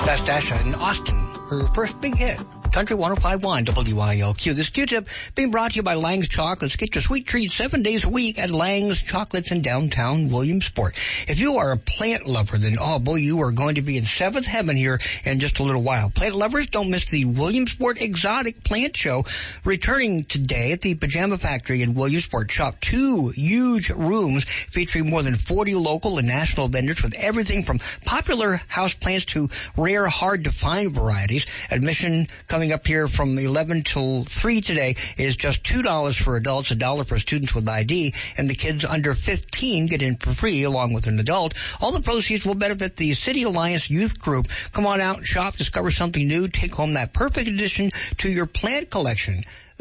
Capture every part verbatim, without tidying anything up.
That's Dasha in Austin, her first big hit. Country one oh five point one W I L Q. This Q-tip being brought to you by Lang's Chocolates. Get your sweet treats seven days a week at Lang's Chocolates in downtown Williamsport. If you are a plant lover, then, oh boy, you are going to be in seventh heaven here in just a little while. Plant lovers, don't miss the Williamsport Exotic Plant Show returning today at the Pajama Factory in Williamsport. Shop two huge rooms featuring more than forty local and national vendors with everything from popular house plants to rare, hard-to-find varieties. Admission coming up here from eleven till three today is just two dollars for adults, a dollar for students with I D, and the kids under fifteen get in for free along with an adult. All the proceeds will benefit the City Alliance Youth Group. Come on out, shop, discover something new, take home that perfect addition to your plant collection.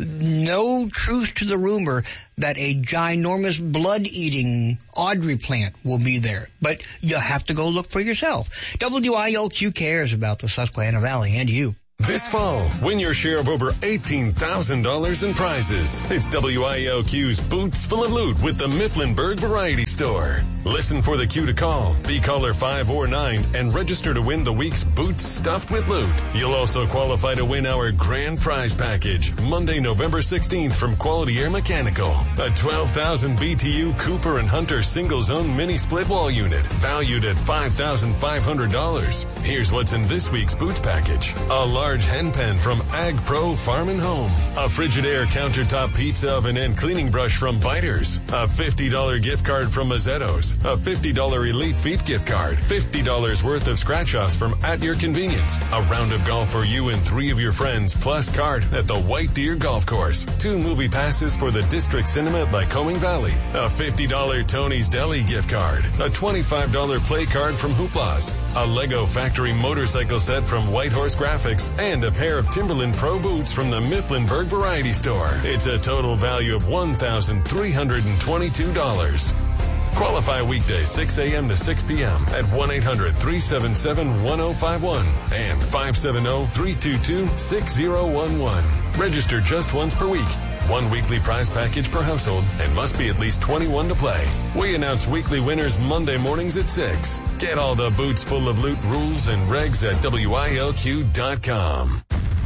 No truth to the rumor that a ginormous blood-eating Audrey plant will be there, but you have to go look for yourself. W I L Q cares about the Susquehanna Valley and you. This fall, win your share of over eighteen thousand dollars in prizes. It's W I L Q's Boots Full of Loot with the Mifflinburg Variety Store. Listen for the cue to call. Be caller five or nine and register to win the week's Boots Stuffed with Loot. You'll also qualify to win our grand prize package, Monday, November sixteenth from Quality Air Mechanical. A twelve thousand B T U Cooper and Hunter single-zone mini split wall unit, valued at five thousand five hundred dollars. Here's what's in this week's Boots package. A large large hen pen from Ag Pro Farm and Home. A Frigidaire countertop pizza oven and cleaning brush from Biters. A fifty dollars gift card from Mazzetto's. A fifty dollars Elite Feet gift card. fifty dollars worth of scratch-offs from At Your Convenience. A round of golf for you and three of your friends, plus card at the White Deer Golf Course. Two movie passes for the District Cinema at Lycoming Valley. A fifty dollars Tony's Deli gift card. A twenty-five dollars play card from Hooplas. A Lego Factory motorcycle set from Whitehorse Graphics. And a pair of Timberland Pro boots from the Mifflinburg Variety Store. It's a total value of one thousand three hundred twenty-two dollars. Qualify weekdays six a.m. to six p.m. at one eight hundred three seven seven one oh five one and five seven zero three two two six zero one one. Register just once per week. One weekly prize package per household and must be at least twenty-one to play. We announce weekly winners Monday mornings at six. Get all the Boots Full of Loot rules and regs at W I L Q dot com.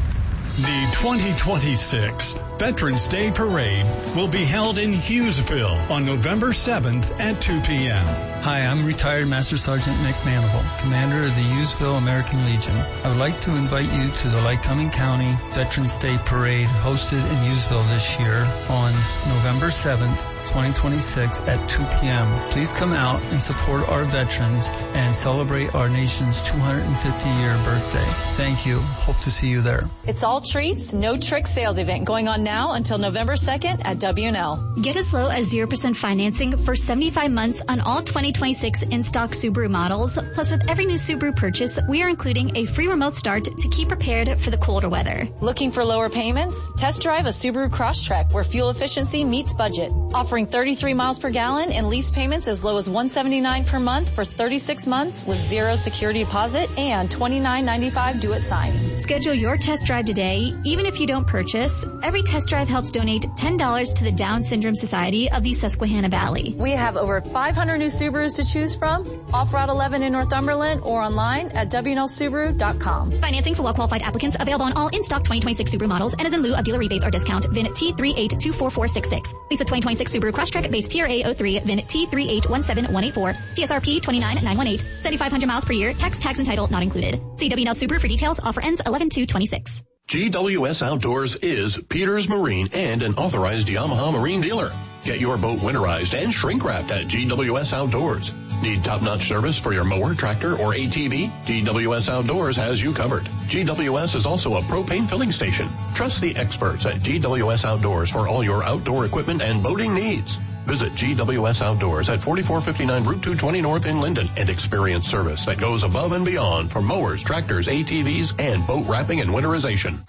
The twenty twenty-six Veterans Day Parade will be held in Hughesville on November seventh at two p.m. Hi, I'm retired Master Sergeant Mick Manival, commander of the Hughesville American Legion. I would like to invite you to the Lycoming County Veterans Day Parade hosted in Hughesville this year on November seventh, twenty twenty-six at two p.m. Please come out and support our veterans and celebrate our nation's two hundred fiftieth year birthday. Thank you. Hope to see you there. It's all treats, no tricks sales event going on now until November second at W and L. Get as low as zero percent financing for seventy-five months on all twenty twenty-six in-stock Subaru models. Plus, with every new Subaru purchase, we are including a free remote start to keep prepared for the colder weather. Looking for lower payments? Test drive a Subaru Crosstrek where fuel efficiency meets budget. Offering thirty-three miles per gallon and lease payments as low as one hundred seventy-nine dollars per month for thirty-six months with zero security deposit and twenty-nine ninety-five due at signing. Schedule your test drive today. Even if you don't purchase, every test drive helps donate ten dollars to the Down Syndrome Society of the Susquehanna Valley. We have over five hundred new Subarus to choose from, off Route eleven in Northumberland or online at W N L Subaru dot com. Financing for well-qualified applicants available on all in-stock twenty twenty-six Subaru models and is in lieu of dealer rebates or discount. V I N T three eight two four four six six. Lease a twenty twenty-six Subaru Crosstrek base T R A zero three, V I N T three eight one seven one eight four, T S R P two nine nine one eight, seventy-five hundred miles per year, tax, tags, and title not included. See W N L Subaru for details. Offer ends eleven two twenty-six. G W S Outdoors is Peters Marine and an authorized Yamaha Marine dealer. Get your boat winterized and shrink wrapped at G W S Outdoors. Need top-notch service for your mower, tractor, or A T V? G W S Outdoors has you covered. G W S is also a propane filling station. Trust the experts at G W S Outdoors for all your outdoor equipment and boating needs. Visit G W S Outdoors at forty-four fifty-nine Route two twenty North in Linden and experience service that goes above and beyond for mowers, tractors, A T Vs, and boat wrapping and winterization.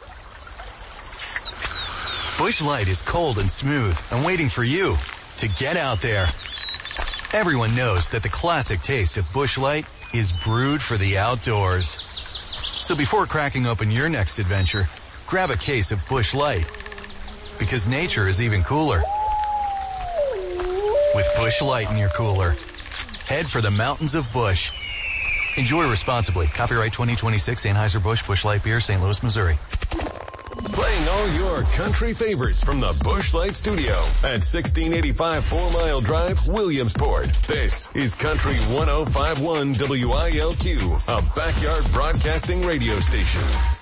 Busch Light is cold and smooth and waiting for you to get out there. Everyone knows that the classic taste of Busch Light is brewed for the outdoors. So before cracking open your next adventure, grab a case of Busch Light. Because nature is even cooler with Busch Light in your cooler. Head for the mountains of Busch Enjoy responsibly. Copyright twenty twenty-six Anheuser-Busch Busch Light Beer, Saint Louis, Missouri. Playing all your country favorites from the Busch Light Studio at sixteen eighty-five Four Mile Drive, Williamsport. This is Country one oh five point one W I L Q, a backyard broadcasting radio station.